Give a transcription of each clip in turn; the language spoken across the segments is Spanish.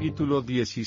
capítulo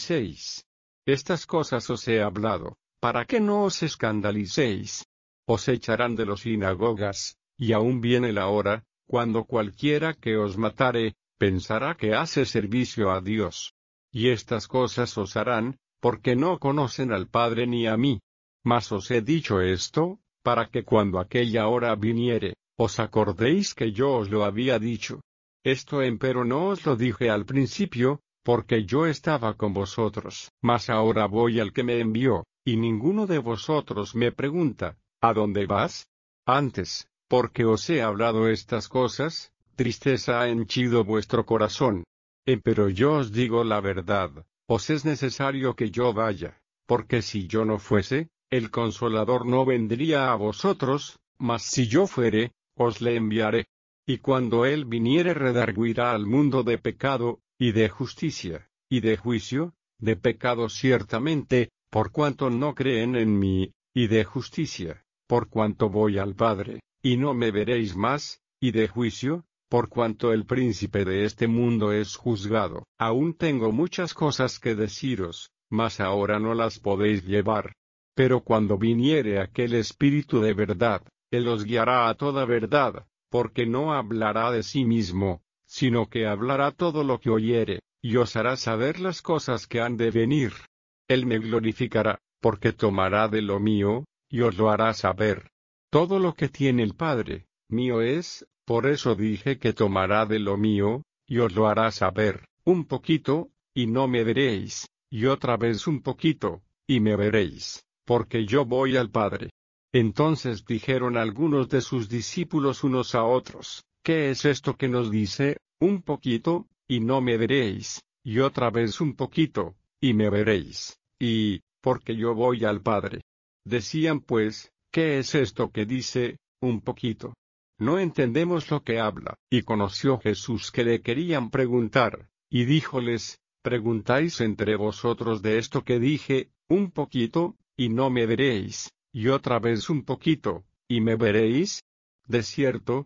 16. Estas cosas os he hablado, para que no os escandalicéis. Os echarán de las sinagogas, y aún viene la hora, cuando cualquiera que os matare, pensará que hace servicio a Dios. Y estas cosas os harán, porque no conocen al Padre ni a mí. Mas os he dicho esto, para que cuando aquella hora viniere, os acordéis que yo os lo había dicho. Esto empero no os lo dije al principio, porque yo estaba con vosotros. Mas ahora voy al que me envió, y ninguno de vosotros me pregunta, ¿a dónde vas? Antes, porque os he hablado estas cosas, tristeza ha henchido vuestro corazón. Empero yo os digo la verdad, os es necesario que yo vaya, porque si yo no fuese, el Consolador no vendría a vosotros, mas si yo fuere, os le enviaré. Y cuando él viniere redarguirá al mundo de pecado, y de justicia, y de juicio, de pecado ciertamente, por cuanto no creen en mí, y de justicia, por cuanto voy al Padre, y no me veréis más, y de juicio, por cuanto el príncipe de este mundo es juzgado. Aún tengo muchas cosas que deciros, mas ahora no las podéis llevar. Pero cuando viniere aquel Espíritu de verdad, él os guiará a toda verdad, porque no hablará de sí mismo, sino que hablará todo lo que oyere, y os hará saber las cosas que han de venir. Él me glorificará, porque tomará de lo mío, y os lo hará saber. Todo lo que tiene el Padre, mío es, por eso dije que tomará de lo mío, y os lo hará saber. Un poquito, y no me veréis, y otra vez un poquito, y me veréis, porque yo voy al Padre. Entonces dijeron algunos de sus discípulos unos a otros, ¿qué es esto que nos dice, un poquito, y no me veréis, y otra vez un poquito, y me veréis, y, porque yo voy al Padre? Decían pues, ¿qué es esto que dice, un poquito? No entendemos lo que habla. Y conoció Jesús que le querían preguntar, y díjoles, ¿preguntáis entre vosotros de esto que dije, un poquito, y no me veréis, y otra vez un poquito, y me veréis? De cierto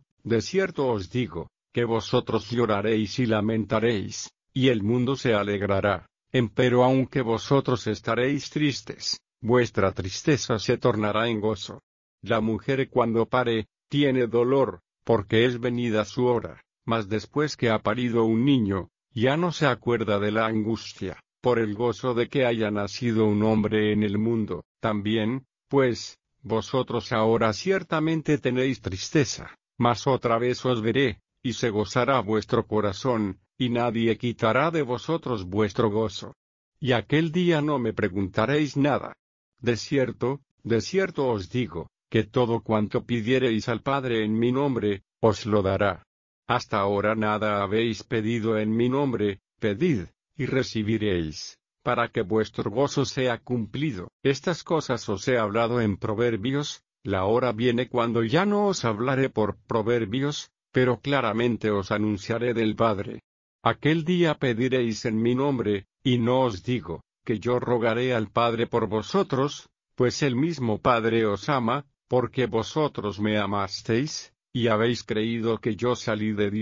os digo, que vosotros lloraréis y lamentaréis, y el mundo se alegrará. Empero aunque vosotros estaréis tristes, vuestra tristeza se tornará en gozo. La mujer cuando pare, tiene dolor, porque es venida su hora, mas después que ha parido un niño, ya no se acuerda de la angustia, por el gozo de que haya nacido un hombre en el mundo. También, pues, vosotros ahora ciertamente tenéis tristeza, mas otra vez os veré, y se gozará vuestro corazón, y nadie quitará de vosotros vuestro gozo. Y aquel día no me preguntaréis nada. De cierto os digo, que todo cuanto pidiereis al Padre en mi nombre, os lo dará. Hasta ahora nada habéis pedido en mi nombre, pedid, y recibiréis, para que vuestro gozo sea cumplido. Estas cosas os he hablado en proverbios. La hora viene cuando ya no os hablaré por proverbios, pero claramente os anunciaré del Padre. Aquel día pediréis en mi nombre, y no os digo, que yo rogaré al Padre por vosotros, pues el mismo Padre os ama, porque vosotros me amasteis, y habéis creído que yo salí de Dios.